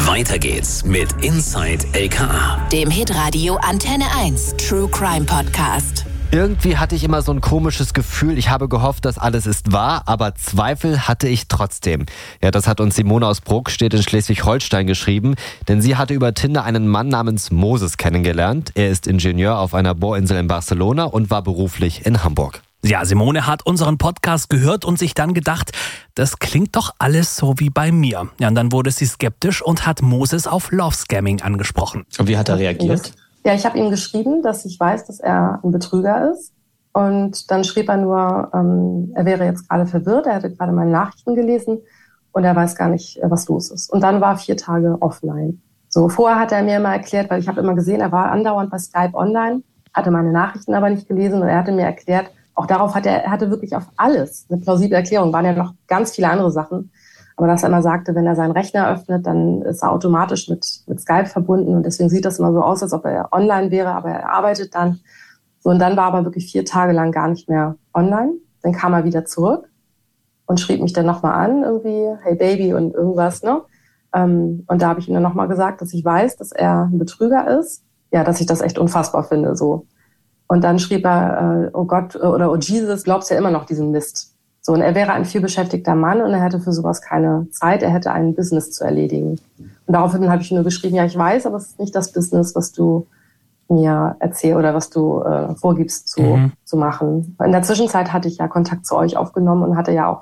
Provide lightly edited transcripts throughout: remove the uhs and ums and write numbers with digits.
Weiter geht's mit Inside LKA, dem Hitradio Antenne 1 True Crime Podcast. Irgendwie hatte ich immer so ein komisches Gefühl. Ich habe gehofft, dass alles ist wahr, aber Zweifel hatte ich trotzdem. Ja, das hat uns Simone aus Bruckstedt in Schleswig-Holstein geschrieben, denn sie hatte über Tinder einen Mann namens Moses kennengelernt. Er ist Ingenieur auf einer Bohrinsel in Barcelona und war beruflich in Hamburg. Ja, Simone hat unseren Podcast gehört und sich dann gedacht, das klingt doch alles so wie bei mir. Ja, und dann wurde sie skeptisch und hat Moses auf Love-Scamming angesprochen. Und wie hat er reagiert? Ja, ich habe ihm geschrieben, dass ich weiß, dass er ein Betrüger ist. Und dann schrieb er nur, er wäre jetzt gerade verwirrt, er hätte gerade meine Nachrichten gelesen und er weiß gar nicht, was los ist. Und dann war 4 Tage offline. So, vorher hat er mir mal erklärt, weil ich habe immer gesehen, er war andauernd bei Skype online, hatte meine Nachrichten aber nicht gelesen und er hatte mir erklärt, auch darauf er hatte wirklich auf alles eine plausible Erklärung, waren ja noch ganz viele andere Sachen. Aber dass er immer sagte, wenn er seinen Rechner öffnet, dann ist er automatisch mit Skype verbunden und deswegen sieht das immer so aus, als ob er online wäre, aber er arbeitet dann. So, und dann war er aber wirklich 4 Tage lang gar nicht mehr online. Dann kam er wieder zurück und schrieb mich dann nochmal an, irgendwie, hey Baby und irgendwas, ne? Und da habe ich ihm dann nochmal gesagt, dass ich weiß, dass er ein Betrüger ist. Ja, dass ich das echt unfassbar finde, so. Und dann schrieb er, oh Gott, oder oh Jesus, glaubst ja immer noch diesen Mist. So, und er wäre ein vielbeschäftigter Mann und er hätte für sowas keine Zeit, er hätte ein Business zu erledigen. Und daraufhin habe ich nur geschrieben, ja, ich weiß, aber es ist nicht das Business, was du mir erzählst oder was du vorgibst zu machen. In der Zwischenzeit hatte ich ja Kontakt zu euch aufgenommen und hatte ja auch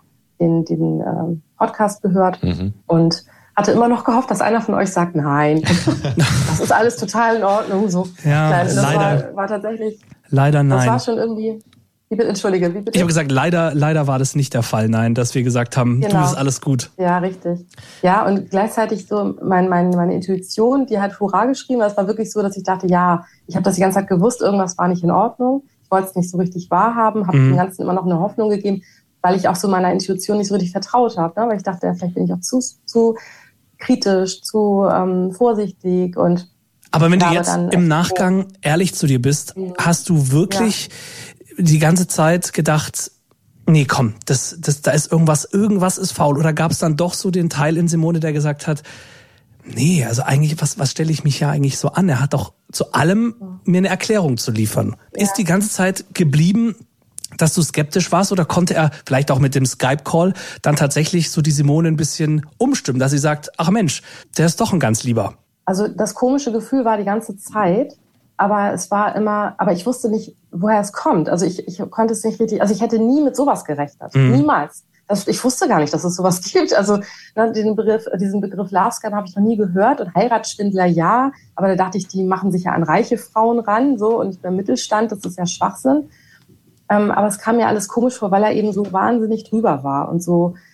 den Podcast gehört und hatte immer noch gehofft, dass einer von euch sagt, nein, das ist alles total in Ordnung. So. Ja, nein, das leider. war tatsächlich. Leider nein. Das war schon irgendwie. Entschuldige, wie bitte? Ich habe gesagt, leider war das nicht der Fall, nein, dass wir gesagt haben, Genau. Du, ist alles gut. Ja, richtig. Ja, und gleichzeitig so meine Intuition, die hat Hurra geschrieben. Es war wirklich so, dass ich dachte, ja, ich habe das die ganze Zeit gewusst, irgendwas war nicht in Ordnung. Ich wollte es nicht so richtig wahrhaben, habe dem Ganzen immer noch eine Hoffnung gegeben, weil ich auch so meiner Intuition nicht so richtig vertraut habe. Ne? Weil ich dachte, ja, vielleicht bin ich auch zu kritisch, zu vorsichtig und aber wenn du jetzt im Nachgang ehrlich zu dir bist, hast du wirklich die ganze Zeit gedacht, nee, komm, da ist irgendwas ist faul? Oder gab es dann doch so den Teil in Simone, der gesagt hat, nee, also eigentlich, was stelle ich mich ja eigentlich so an? Er hat doch zu allem mir eine Erklärung zu liefern. Ja. Ist die ganze Zeit geblieben, dass du skeptisch warst oder konnte er vielleicht auch mit dem Skype-Call dann tatsächlich so die Simone ein bisschen umstimmen, dass sie sagt, ach Mensch, der ist doch ein ganz Lieber? Also das komische Gefühl war die ganze Zeit, aber ich wusste nicht, woher es kommt. Also ich konnte es nicht richtig, also ich hätte nie mit sowas gerechnet. Niemals. Ich wusste gar nicht, dass es sowas gibt. Also diesen Begriff Love Scam habe ich noch nie gehört und Heiratsschwindler ja, aber da dachte ich, die machen sich ja an reiche Frauen ran, so, und nicht beim Mittelstand, das ist ja Schwachsinn. Aber es kam mir alles komisch vor, weil er eben so wahnsinnig drüber war und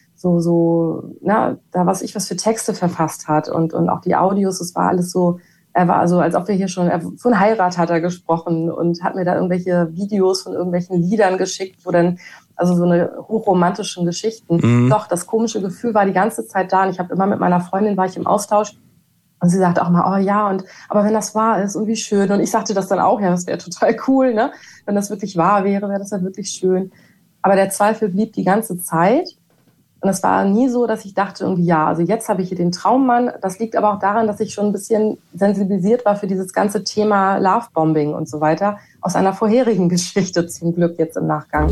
was für Texte verfasst hat und auch die Audios, es war alles so, er war also, als ob wir hier von Heirat hat er gesprochen und hat mir da irgendwelche Videos von irgendwelchen Liedern geschickt, wo dann, also so eine hochromantischen Geschichten. Doch, das komische Gefühl war die ganze Zeit da und ich habe immer mit meiner Freundin, war ich im Austausch und sie sagte auch mal, oh ja, aber wenn das wahr ist und wie schön. Und ich sagte das dann auch, ja, das wäre total cool, ne? Wenn das wirklich wahr wäre das ja wirklich schön. Aber der Zweifel blieb die ganze Zeit. Und es war nie so, dass ich dachte irgendwie, ja, also jetzt habe ich hier den Traummann. Das liegt aber auch daran, dass ich schon ein bisschen sensibilisiert war für dieses ganze Thema Lovebombing und so weiter. Aus einer vorherigen Geschichte zum Glück jetzt im Nachgang.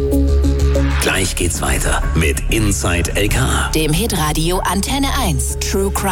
Gleich geht's weiter mit Inside LKA, dem Hitradio Antenne 1 True Crime